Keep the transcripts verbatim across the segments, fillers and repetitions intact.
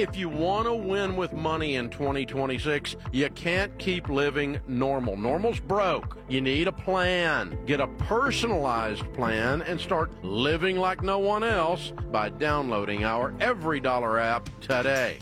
If you want to win with money in twenty twenty-six, you can't keep living normal. Normal's broke. You need a plan. Get a personalized plan and start living like no one else by downloading our Every Dollar app today.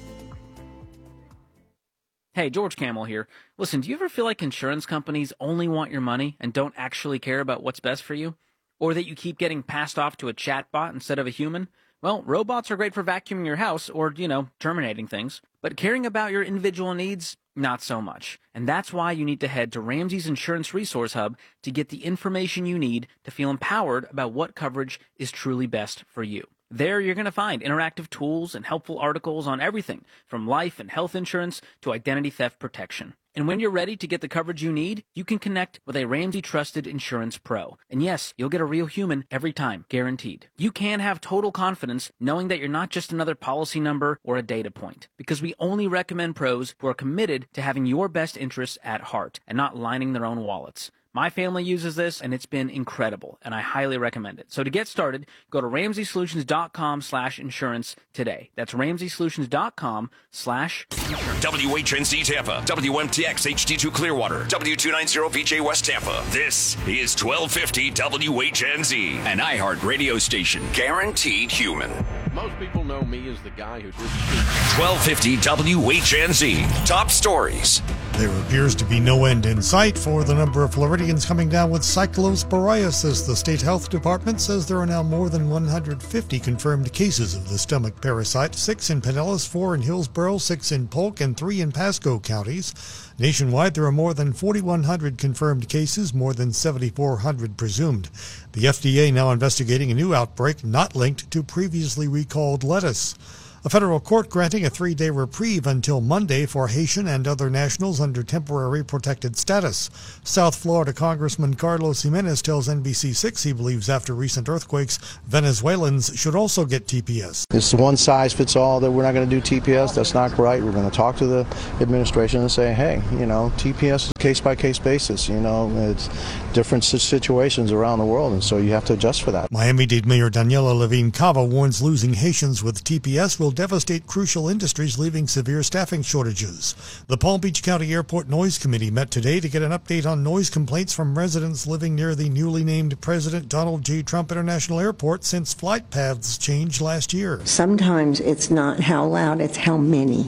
Hey, George Camel here. Listen, do you ever feel like insurance companies only want your money and don't actually care about what's best for you? Or that you keep getting passed off to a chatbot instead of a human? Well, robots are great for vacuuming your house or, you know, terminating things. But caring about your individual needs, not so much. And that's why you need to head to Ramsey's Insurance Resource Hub to get the information you need to feel empowered about what coverage is truly best for you. There, you're going to find interactive tools and helpful articles on everything from life and health insurance to identity theft protection. And when you're ready to get the coverage you need, you can connect with a Ramsey Trusted Insurance Pro. And yes, you'll get a real human every time, guaranteed. You can have total confidence knowing that you're not just another policy number or a data point, because we only recommend pros who are committed to having your best interests at heart and not lining their own wallets. My family uses this, and it's been incredible, and I highly recommend it. So to get started, go to ramsey solutions dot com slash insurance today. That's ramsey solutions dot com slash insurance. W H N Z Tampa, W M T X H D two Clearwater, W two ninety V J West Tampa. This is twelve fifty W H N Z, an iHeart radio station, guaranteed human. Most people know me as the guy who did twelve fifty W H N Z, top stories. There appears to be no end in sight for the number of Floridians coming down with cyclosporiasis. The state health department says there are now more than one hundred fifty confirmed cases of the stomach parasite, six in Pinellas, four in Hillsborough, six in Polk, and three in Pasco counties. Nationwide, there are more than forty-one hundred confirmed cases, more than seventy-four hundred presumed. The F D A now investigating a new outbreak not linked to previously recalled lettuce. A federal court granting a three-day reprieve until Monday for Haitian and other nationals under temporary protected status. South Florida Congressman Carlos Jimenez tells N B C six he believes after recent earthquakes, Venezuelans should also get T P S. It's one size fits all that we're not going to do T P S. That's not right. We're going to talk to the administration and say, hey, you know, T P S is case-by-case basis. You know, it's different situations around the world, and so you have to adjust for that. Miami-Dade Mayor Daniela Levine Cava warns losing Haitians with T P S will devastate crucial industries, leaving severe staffing shortages. The Palm Beach County Airport Noise Committee met today to get an update on noise complaints from residents living near the newly named President Donald J. Trump International Airport since flight paths changed last year. Sometimes it's not how loud, it's how many.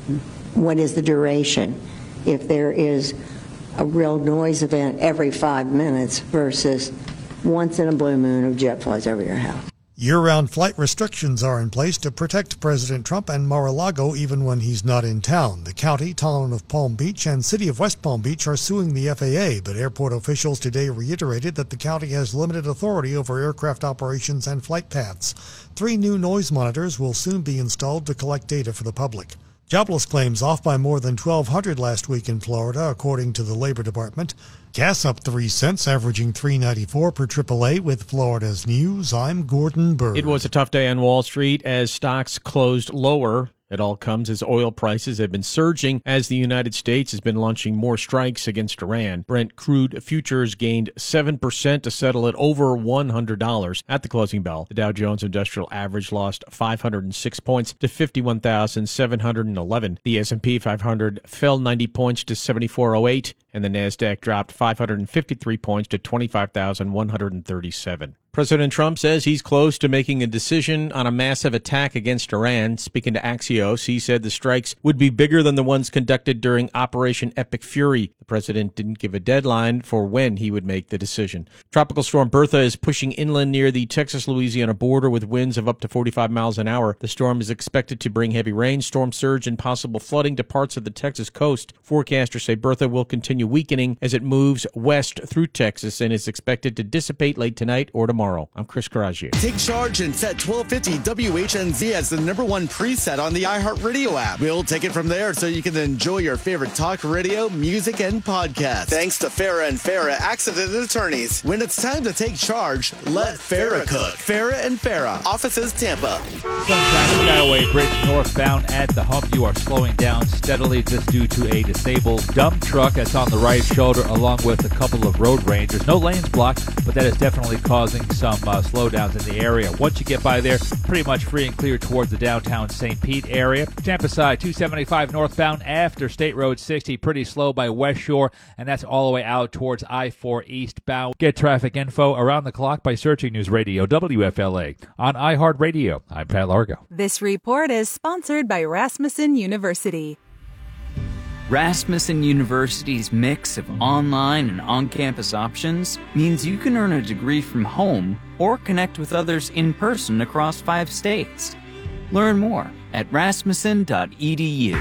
What is the duration? If there is a real noise event every five minutes versus once in a blue moon of jet flies over your house. Year-round flight restrictions are in place to protect President Trump and Mar-a-Lago even when he's not in town. The county, town of Palm Beach, and city of West Palm Beach are suing the F A A, but airport officials today reiterated that the county has limited authority over aircraft operations and flight paths. Three new noise monitors will soon be installed to collect data for the public. Jobless claims off by more than twelve hundred last week in Florida, according to the Labor Department. Gas up three cents, averaging three ninety-four per triple A. With Florida's News, I'm Gordon Bird. It was a tough day on Wall Street as stocks closed lower. It all comes as oil prices have been surging as the United States has been launching more strikes against Iran. Brent crude futures gained seven percent to settle at over one hundred dollars at the closing bell. The Dow Jones Industrial Average lost five hundred six points to fifty-one thousand seven hundred eleven. The S and P five hundred fell ninety points to seventy-four oh eight, and the NASDAQ dropped five hundred fifty-three points to twenty-five thousand one hundred thirty-seven. President Trump says he's close to making a decision on a massive attack against Iran. Speaking to Axios, he said the strikes would be bigger than the ones conducted during Operation Epic Fury. The president didn't give a deadline for when he would make the decision. Tropical storm Bertha is pushing inland near the Texas-Louisiana border with winds of up to forty-five miles an hour. The storm is expected to bring heavy rain, storm surge, and possible flooding to parts of the Texas coast. Forecasters say Bertha will continue weakening as it moves west through Texas and is expected to dissipate late tonight or tomorrow. I'm Chris Coraggio. Take charge and set twelve fifty W H N Z as the number one preset on the iHeartRadio app. We'll take it from there so you can enjoy your favorite talk radio, music, and podcasts. Thanks to Farah and Farah Accident Attorneys. When it's time to take charge, let Farah cook. Farah and Farah, offices Tampa. Sunshine Skyway Bridge northbound at the hump. You are slowing down steadily. This due to a disabled dump truck. That's on the right shoulder along with a couple of road rangers. No lanes blocked, but that is definitely causing some uh, slowdowns in the area. Once you get by there, pretty much free and clear towards the downtown Saint Pete area. Tampa side, two seventy-five northbound after State Road sixty, pretty slow by West Shore, and that's all the way out towards I four eastbound. Get traffic info around the clock by searching News Radio W F L A on iHeartRadio. I'm Pat Largo. This report is sponsored by Rasmussen University. Rasmussen University's mix of online and on-campus options means you can earn a degree from home or connect with others in person across five states. Learn more at rasmussen dot e d u.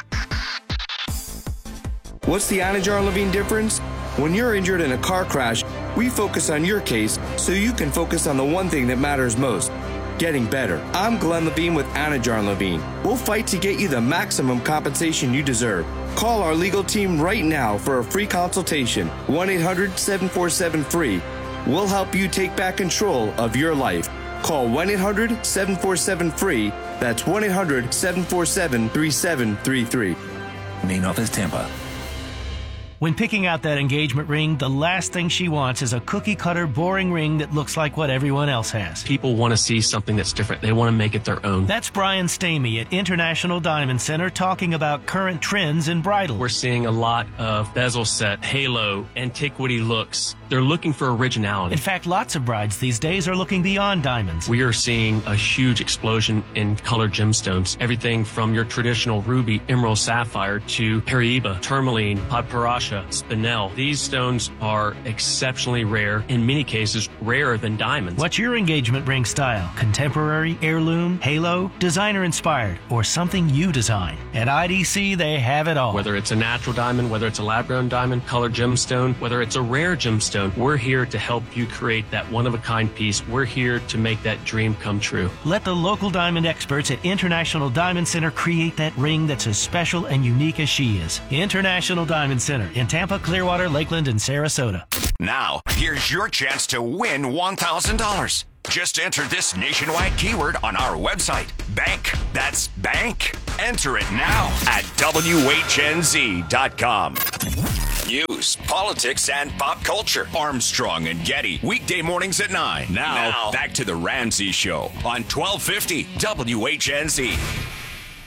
What's the Anajar Levine difference? When you're injured in a car crash, we focus on your case so you can focus on the one thing that matters most. Getting better. I'm Glenn Levine with Anajar Levine. We'll fight to get you the maximum compensation you deserve. Call our legal team right now for a free consultation. one eight hundred seven four seven free. We'll help you take back control of your life. Call one eight hundred seven four seven free. That's one eight hundred seven four seven three seven three three. Main office, Tampa. When picking out that engagement ring, the last thing she wants is a cookie-cutter, boring ring that looks like what everyone else has. People want to see something that's different. They want to make it their own. That's Brian Stamey at International Diamond Center talking about current trends in bridal. We're seeing a lot of bezel set, halo, antiquity looks. They're looking for originality. In fact, lots of brides these days are looking beyond diamonds. We are seeing a huge explosion in colored gemstones. Everything from your traditional ruby, emerald, sapphire to Paraiba, tourmaline, Padparaksha, spinel. These stones are exceptionally rare, in many cases rarer than diamonds. What's your engagement ring style? Contemporary, heirloom, halo, designer inspired, or something you design? At I D C, they have it all. Whether it's a natural diamond, whether it's a lab-grown diamond, colored gemstone, whether it's a rare gemstone, we're here to help you create that one-of-a-kind piece. We're here to make that dream come true. Let the local diamond experts at International Diamond Center create that ring that's as special and unique as she is. International Diamond Center in Tampa, Clearwater, Lakeland, and Sarasota. Now, here's your chance to win one thousand dollars. Just enter this nationwide keyword on our website. Bank. That's bank. Enter it now at W H N Z dot com. News, politics, and pop culture. Armstrong and Getty. Weekday mornings at nine. Now, now back to the Ramsey Show on twelve fifty W H N Z.